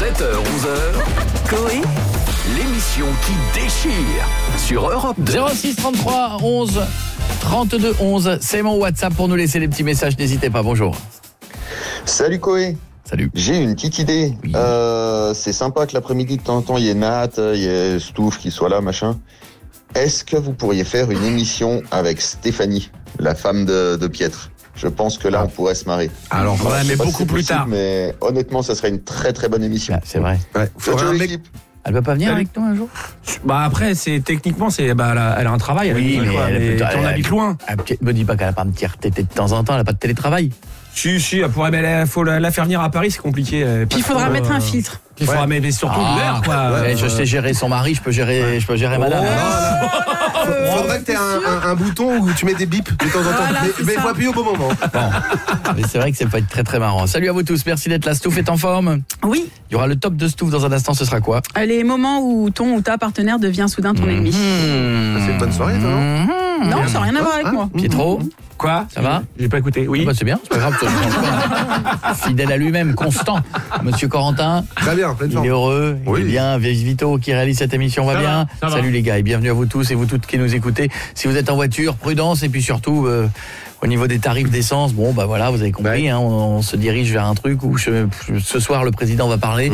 7h-11h, Coé, l'émission qui déchire sur Europe 2. 06 33 11 32 11, c'est mon WhatsApp pour nous laisser des petits messages, n'hésitez pas, bonjour. Salut Coé. Salut. J'ai une petite idée. Oui. C'est sympa que l'après-midi de temps en temps il y ait Nat, il y ait Stouff qui soit là, machin. Est-ce que vous pourriez faire une émission avec Stéphanie, la femme de Pietre? Je pense que là on pourrait se marrer. Alors, Je sais mais pas si beaucoup c'est plus possible, tard. Mais honnêtement, ça serait une très très bonne émission. Ah, c'est vrai. Ouais. Faites jouer l'équipe. Elle peut pas venir Salut. avec nous un jour? Bah après, c'est techniquement, c'est elle a un travail. Oui, mais on habite loin. Me dis pas qu'elle a pas un petit RTT de temps en temps, elle a pas de télétravail. Si, elle pourrait, mais il faut la faire venir à Paris, c'est compliqué. Puis il faudra mettre un filtre. Il faudra mais surtout l'heure, quoi. Je sais gérer son mari, je peux gérer madame. Faudrait que tu aies un bouton où tu mets des bips de temps en temps. Voilà, mais il faut ça. appuyer au bon moment. Mais c'est vrai que ça peut être très très marrant. Salut à vous tous, merci d'être là. Stouff est en forme. Oui, Il y aura le top de Stouff dans un instant, ce sera quoi? les moments où ton ou ta partenaire devient soudain ton ennemi. C'est une bonne soirée, toi, non Non, ça n'a rien à voir avec moi. Pietro, Quoi? ça va? J'ai pas écouté. Oui. Ah bah c'est bien, c'est pas grave, ça change pas. Fidèle à lui-même, constant. Monsieur Corentin, Très bien, pleine il forme. est heureux, Oui. il est bien. Vito qui réalise cette émission va bien. Salut les gars et bienvenue à vous tous et vous toutes qui nous écoutez. Si vous êtes en voiture, prudence et puis surtout au niveau des tarifs d'essence, bon bah voilà, vous avez compris, Ouais. hein, on se dirige vers un truc où ce soir le président va parler.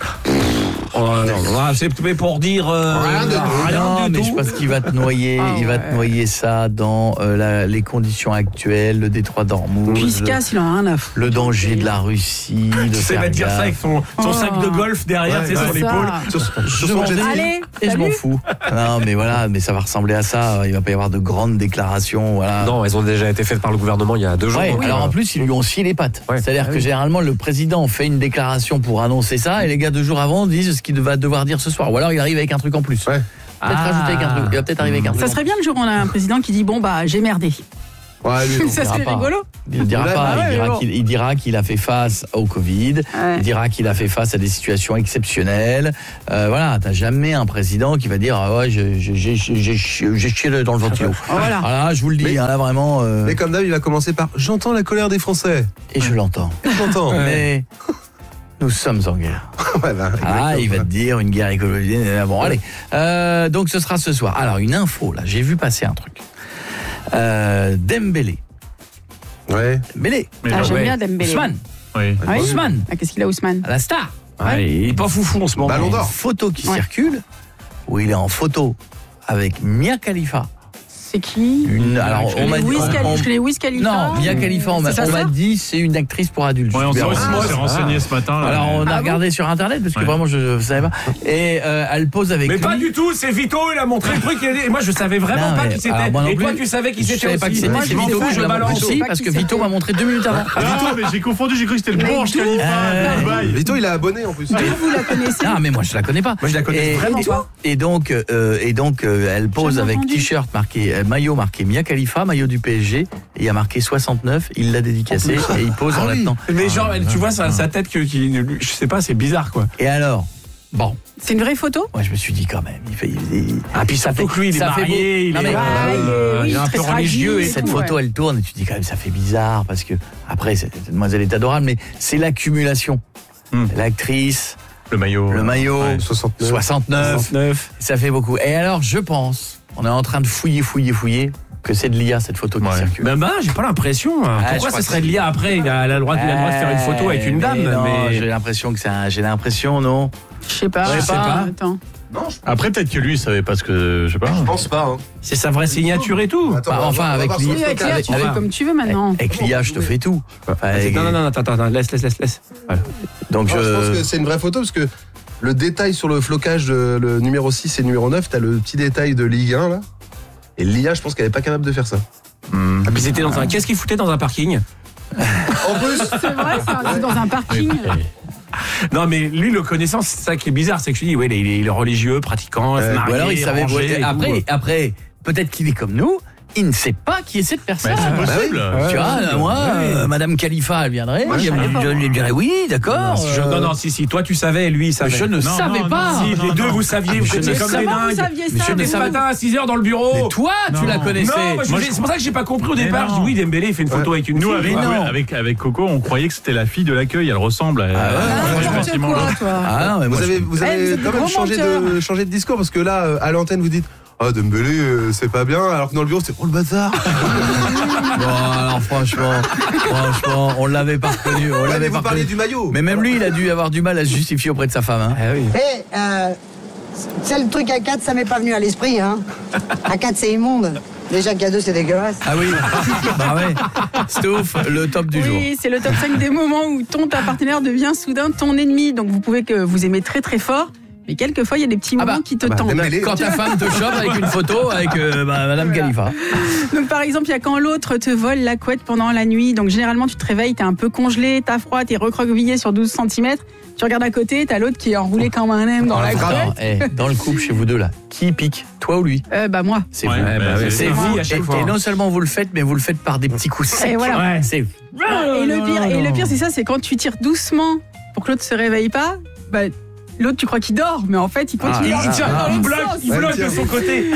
C'est mais pour dire Rien de tout. Non, du mais tout. je pense qu'il va te noyer, il va te noyer ça dans les conditions actuelles, le détroit d'Ormuz. Puis il se casse, il en a rien à foutre. Le danger de la Russie, de Tu sais, faire va te dire ça avec gaffe. son sac de golf derrière, Ouais, tu sais, sur C'est l'épaule. ça. Sur Je son m'en jet vais. ski. Allez, Et je m'en salut. fous. Non, mais voilà, mais ça va ressembler à ça. Il va pas y avoir de grandes déclarations, voilà. Non, elles ont déjà été faites par le gouvernement il y a 2 jours. Ouais, donc, alors en plus, ils lui ont scié les pattes. Ouais. C'est-à-dire que généralement, le président fait une déclaration pour annoncer ça, et les gars 2 jours avant disent ce qu'il va devoir dire ce soir. Ou alors il arrive avec un truc en plus. Ouais. Peut-être rajouter avec un truc. Il va peut-être arriver avec un truc. Ça serait bien le jour où on a un président qui dit bon bah j'ai merdé. Ouais, lui, Ça serait pas. rigolo. Il dira Ouais, pas, bah ouais, bon. il dira qu'il a fait face au Covid, Ouais. il dira qu'il a fait face à des situations exceptionnelles. Voilà, t'as jamais un président qui va dire ah ouais, j'ai chié dans le ventilo. Voilà. Je vous le dis, Mais- là vraiment, Mais comme d'hab, il va commencer par j'entends la colère des Français. et je l'entends. J'entends. Mais nous sommes en guerre. Ouais, bah, Il va te dire une guerre écologique. Bon, allez. Donc ce sera ce soir. Alors une info là, j'ai vu passer un truc. Dembélé. Ouais. Dembélé. Ah, j'aime bien Dembélé. Ousmane. Ah oui Ousmane. Ah, qu'est-ce qu'il a Ousmane? La star. Ouais, il est pas foufou en ce moment. Ballon Une d'or. photo qui Ouais. circule où il est en photo avec Mia Khalifa. C'est qui? Alors Je connais Wiz Khalifa. Non, Mia Khalifa, on m'a C'est sa sœur dit c'est une actrice pour adultes. Ouais, on Super. s'est renseigné ce matin. Là, Alors on a Ah regardé sur internet parce que Ouais. vraiment je savais pas. Et elle pose avec Mais lui. pas du tout, c'est Vito, il a montré le truc. Et moi, je savais vraiment Non, pas mais qui c'était. alors, moi non Et toi, plus. tu savais qui Je c'était savais pas qui aussi. c'était. Moi, C'est je m'en Vito fous, qui je l'a balance. montré aussi pas parce qui que Vito c'était. m'a montré 2 minutes avant. Vito, mais j'ai confondu, j'ai cru que c'était le Mais Burj d'où Khalifa. Dubaï. Vito, il a abonné en plus. Vous la connaissez? Ah mais moi je la connais pas. Moi, je la connais vraiment pas. Et donc elle pose Jamais avec entendu. t-shirt marqué maillot marqué Mia Khalifa, maillot du PSG et il y a marqué 69, il l'a dédicacé et il pose en oui. là-dedans. Mais genre, tu vois, sa tête, je sais pas, c'est bizarre, quoi. Et alors bon, C'est une vraie photo? moi je me suis dit quand même, Ah, puis ça fait que lui, il est ça fait marié, il beau. Non, est mais- il est un très peu religieux. fragile. Et cette tout, photo ouais. elle tourne et tu te dis quand même ça fait bizarre parce que après cette demoiselle est adorable mais c'est l'accumulation. L'actrice, Le maillot. le maillot, Ouais. 69, ça fait beaucoup. Et alors je pense, on est en train de fouiller que c'est de l'IA cette photo qui Ouais. circule. Ben j'ai pas l'impression. je Pourquoi crois ce que serait de l'IA après? Il a le droit de faire une photo avec une dame. non, Mais j'ai l'impression non. Je sais pas. Je sais pas. Attends. Après, peut-être que lui, il savait pas ce que. Je sais pas. Je pense pas. Hein. c'est sa vraie signature et tout. Attends, Bah, on va enfin, voir- on va avec voir l'IA, sur Oui, le avec focus. Léa, tu fais comme tu veux maintenant. Avec l'IA, je te fais tout. Enfin, avec- Non, attends, laisse. Voilà. Donc Je pense que c'est une vraie photo parce que le détail sur le flocage de le numéro 6 et le numéro 9, t'as le petit détail de Ligue 1 là. Et l'IA, je pense qu'elle est pas capable de faire ça. Et puis c'était qu'est-ce qu'il foutait dans un parking? En plus, C'est vrai, c'est dans un parking. Non, mais lui, le connaissant, c'est ça qui est bizarre, c'est que je dis, ouais, il est religieux, pratiquant, ou alors il savait rangé et tout. après peut-être qu'il est comme nous. il ne sait pas qui est cette personne. C'est possible. Tu vois, moi, Madame Khalifa, elle viendrait, Moi, je savais pas. je lui dirais oui, d'accord. Non, si, toi tu savais, lui il savait. Je ne savais pas. Si, les deux vous saviez, vous étiez comme des Comment vous dingues. saviez Mais ça je ne Et ce savais matin à 6h dans le bureau. Mais toi, tu la connaissais. Non, c'est pour ça que j'ai pas compris au départ. Je dis oui, Dembélé il fait une photo avec une Nous, fille. avec Coco, on croyait que c'était la fille de l'accueil. Elle ressemble à. N'importe quoi, toi. Ah non, mais moi, Vous vous avez êtes quand des même gros changé de discours parce que là, à l'antenne, vous dites ah, Dembélé, c'est pas bien, alors que dans le bureau, c'est oh le bâtard. Bon, alors franchement, on l'avait pas reconnu. Mais vous parlez du maillot. Mais même lui, il a dû avoir du mal à se justifier auprès de sa femme. Hein. C'est le truc à 4, ça m'est pas venu à l'esprit. Hein. À 4, c'est immonde. Déjà qu'à 2, c'est dégueulasse. Ah oui. Bah ouais. Stouff, le top du jour. Oui, c'est le top 5 des moments où ta partenaire devient soudain ton ennemi. Donc vous pouvez que vous aimez très très fort. Mais quelquefois, il y a des petits moments qui te tendent. Dembélé. Quand ta femme te chope avec une photo avec Madame Khalifa. Donc par exemple, il y a quand l'autre te vole la couette pendant la nuit. Donc généralement, tu te réveilles, t'es un peu congelé, t'as froid, t'es recroquevillé sur 12 cm. Tu regardes à côté, t'as l'autre qui est enroulé comme un M dans la couette. Dans le couple chez vous deux là, qui pique, toi ou lui? Bah moi. C'est Ouais, vous. bah, C'est vous vous. à chaque fois. Et non seulement vous le faites, mais vous le faites par des petits coups secs. Et voilà. Ouais. C'est Et le pire, c'est ça, c'est quand tu tires doucement pour que l'autre se réveille pas. Bah, l'autre, tu crois qu'il dort, mais en fait, il continue. Il bloque de son côté.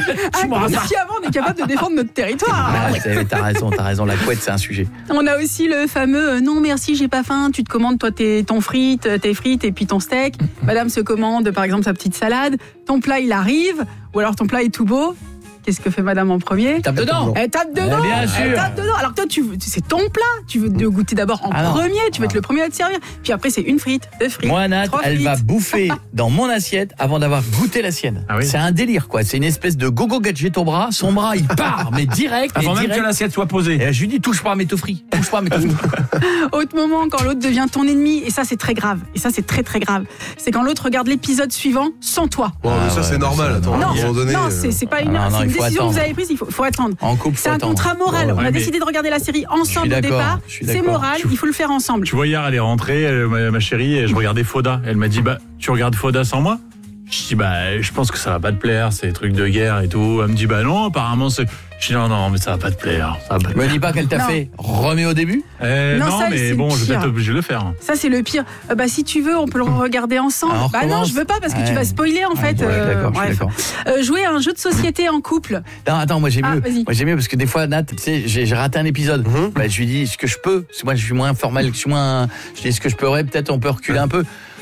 Si avant, on est capable de défendre notre territoire. T'as raison, la couette, c'est un sujet. On a aussi le fameux non merci, j'ai pas faim. Tu te commandes toi tes frites et puis ton steak. Madame se commande par exemple sa petite salade. Ton plat il arrive, ou alors ton plat est tout beau. Qu'est-ce que fait madame en premier? Tape dedans. Elle tape dedans. Bien sûr. Elle tape dedans. Alors que toi, c'est ton plat. Tu veux te goûter d'abord en premier. Tu veux être le premier à te servir. Puis après, c'est une frite, deux frites. Moi, Nat, trois elle frites. va bouffer dans mon assiette avant d'avoir goûté la sienne. Ah oui. C'est un délire, quoi. C'est une espèce de gogo gadget au bras. Son bras, il part, mais direct. Avant et même direct. que l'assiette soit posée. Et je lui dis, touche pas à mes toffris. Touche pas à mes toffris. Autre moment, quand l'autre devient ton ennemi, et ça, c'est très grave. Et ça, c'est très, très grave. C'est quand l'autre regarde l'épisode suivant sans toi. Bon, mais ça, c'est normal. Attends, à un moment donné. Non, c'est pas une, Ah non, c'est une il faut décision que vous attendre. avez prise. Il faut attendre. En couple, C'est faut un attendre. contrat moral. On a mais- décidé de regarder la série ensemble au d'accord, départ. je suis C'est d'accord. moral. Il faut le faire ensemble. Tu vois, hier, elle est rentrée, ma chérie, et je regardais Foda. Elle m'a dit, bah, tu regardes Foda sans moi? Je dis, bah, je pense que ça va pas te plaire, ces trucs de guerre et tout. Elle me dit, bah non, apparemment, c'est. Je dis, non, mais ça va pas te plaire. Ça va pas te Me dis pas qu'elle t'a Non. fait remets au début. Non, non, ça, mais c'est bon, je vais pire. être obligé de le faire. Ça, c'est le pire. Bah, si tu veux, on peut le regarder ensemble. Alors, Bah non, recommence. je veux pas parce que tu Ouais. vas spoiler en fait. Ouais, d'accord, je suis bref. d'accord. Jouer à un jeu de société en couple. Non, attends, moi j'ai Ah, mieux. vas-y. Moi j'ai mieux parce que des fois, Nat, tu sais, j'ai raté un épisode. Bah, je lui dis ce que je peux. Parce que moi, je suis moins formel, je dis ce que je pourrais. Peut-être on peut reculer un peu.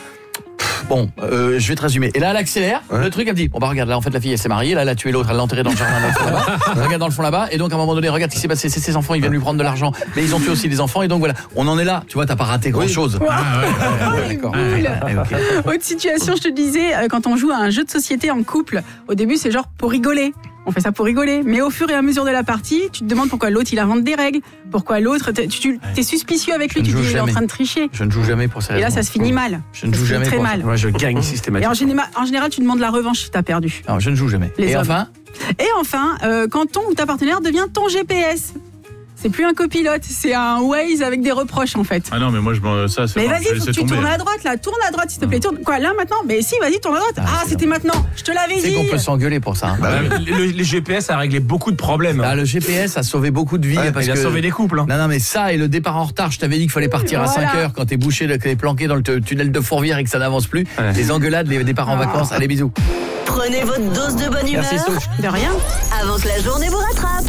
Bon, je vais te résumer. Et là, elle accélère. Le truc, elle me dit bon bah regarde, là en fait la fille elle s'est mariée, là elle a tué l'autre, elle l'a enterré dans le jardin dans le fond là-bas. Regarde dans le fond là-bas. Et donc à un moment donné, regarde ce qui s'est passé. C'est ses enfants, ils viennent lui prendre de l'argent, mais ils ont tué aussi les enfants. Et donc voilà, on en est là. Tu vois, t'as pas raté grand-chose. D'accord. Cool. Ouais, ok. Autre situation, je te disais, quand on joue à un jeu de société en couple, au début c'est genre pour rigoler. On fait ça pour rigoler. Mais au fur et à mesure de la partie, tu te demandes pourquoi l'autre il invente des règles, pourquoi l'autre, t'es suspicieux avec lui, Je tu ne te dis joue il est en jamais. train de tricher. Je ne joue jamais pour ces Et là raisons. ça se finit mal. Je ne Ça se joue finit jamais très pour mal. Moi, je gagne Et systématiquement. en général, tu demandes la revanche si t'as perdu. Non, je ne joue jamais. Les Et hommes. enfin, Et enfin, quand ton ou ta partenaire devient ton GPS. C'est plus un copilote, c'est un Waze avec des reproches en fait. Ah non, mais moi, ça, c'est. Mais bon, je vas-y, vais faut laisser que tu tomber. tournes à droite là, tourne à droite s'il te plaît, tourne. Quoi, là maintenant? Mais si, vas-y, tourne à droite. Ah, c'était maintenant, je te l'avais c'est dit. qu'on peut s'engueuler pour ça. Hein. Les GPS a réglé beaucoup de problèmes. Ah, le GPS a sauvé beaucoup de vies. parce Il a que... sauvé des couples. Hein. Non, mais ça et le départ en retard, je t'avais dit qu'il fallait partir à Voilà. 5h quand t'es bouché, que t'es planqué dans le tunnel de Fourvière et que ça n'avance plus. Ouais. Les engueulades, les départs en vacances, allez bisous. Prenez votre dose de bonne humeur Merci Souche. De rien. avant que la journée vous rattrape.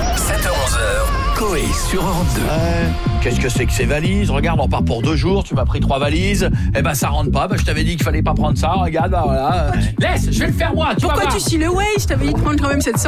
7h-11h, Coé sur Europe 2. Qu'est-ce que c'est que ces valises? Regarde, on part pour 2 jours, tu m'as pris 3 valises. Eh ben ça rentre pas, je t'avais dit qu'il fallait pas prendre ça, regarde, bah voilà. Laisse, je vais le faire moi, tu vas Pourquoi voir. tu chies le Waze? Je t'avais dit de prendre quand même cette